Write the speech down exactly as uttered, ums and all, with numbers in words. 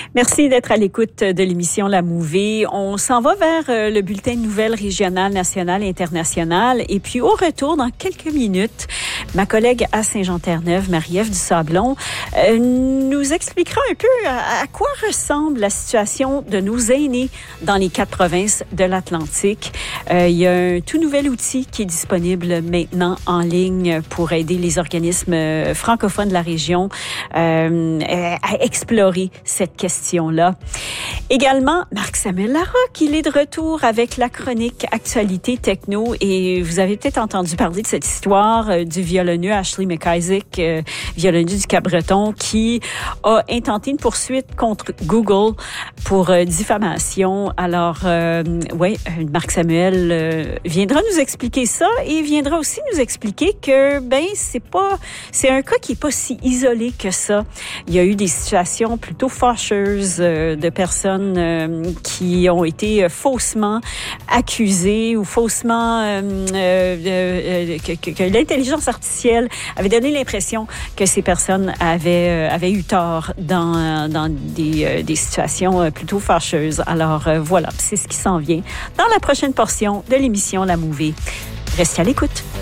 Merci d'être à l'écoute de l'émission La Mouvée. On s'en va vers le bulletin de nouvelles régionales, nationales et internationales. Et puis, au retour, dans quelques minutes, ma collègue à Saint-Jean-Terre-Neuve, Marie-Ève Dusablon, euh, nous expliquera un peu à, à quoi ressemble la situation de nos aînés dans les quatre provinces de l'Atlantique. Euh, il y a un tout nouvel outil qui est disponible maintenant en ligne pour aider les organismes francophones de la région euh, à explorer cette question-là. Également, Marc-Samuel Larocque, il est de retour avec la chronique Actualité Techno et vous avez peut-être entendu parler de cette histoire euh, du violoneux Ashley McIsaac, euh, violoneux du Cap-Breton, qui a intenté une poursuite contre Google pour euh, diffamation. Alors, euh, ouais, Marc-Samuel euh, viendra nous expliquer ça et viendra aussi nous expliquer que, ben, c'est pas, c'est un cas qui est pas si isolé que ça. Il y a eu des situations plutôt fâcheuses euh, de personnes euh, qui ont été euh, faussement accusées ou faussement euh, euh, euh, que, que, que l'intelligence artificielle avait donné l'impression que ces personnes avaient, euh, avaient eu tort dans, dans des, euh, des situations euh, plutôt fâcheuses. Alors euh, voilà, c'est ce qui s'en vient dans la prochaine portion de l'émission La Mouvée. Restez à l'écoute.